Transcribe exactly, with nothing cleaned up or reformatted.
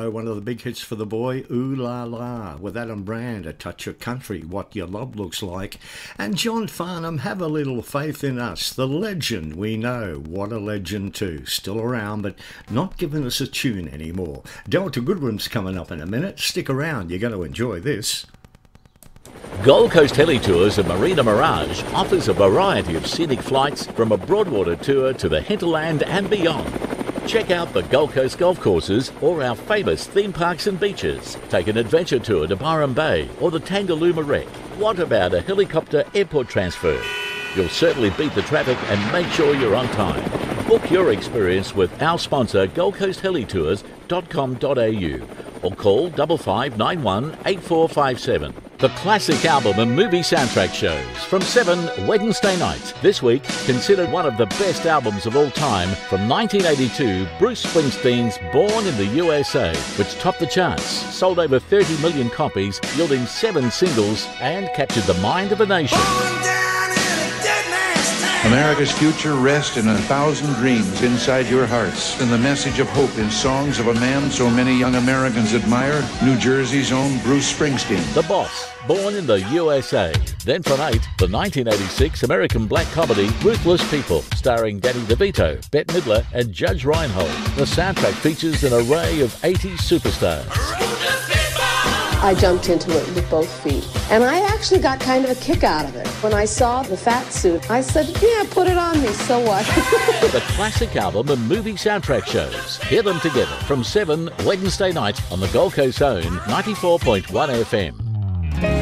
also one of the big hits for the boy, Ooh La La, with Adam Brand, A Touch of Country, What Your Love Looks Like, and John Farnham, Have a Little Faith in Us, the legend we know. What a legend too, still around but not giving us a tune anymore. Delta Goodwin's coming up in a minute, stick around, you're going to enjoy this. Gold Coast Heli Tours and Marina Mirage offers a variety of scenic flights from a Broadwater tour to the hinterland and beyond. Check out the Gold Coast golf courses or our famous theme parks and beaches. Take an adventure tour to Byron Bay or the Tangalooma Wreck. What about a helicopter airport transfer? You'll certainly beat the traffic and make sure you're on time. Book your experience with our sponsor gold coast heli tours dot com dot a u or call five five nine one eight four five seven. The classic album and movie soundtrack shows from seven Wednesday nights. This week, considered one of the best albums of all time, from nineteen eighty-two, Bruce Springsteen's Born in the U S A, which topped the charts, sold over thirty million copies, yielding seven singles, and captured the mind of a nation. America's future rests in a thousand dreams inside your hearts, and the message of hope in songs of a man so many young Americans admire, New Jersey's own Bruce Springsteen. The Boss, Born in the U S A. Then from eight, the nineteen eighty-six American black comedy Ruthless People, starring Danny DeVito, Bette Midler, and Judge Reinhold. The soundtrack features an array of eighties superstars. I jumped into it with both feet. And I actually got kind of a kick out of it. When I saw the fat suit, I said, yeah, put it on me, so what? The classic album and movie soundtrack shows. Hear them together from seven Wednesday night on the Gold Coast own ninety-four point one F M.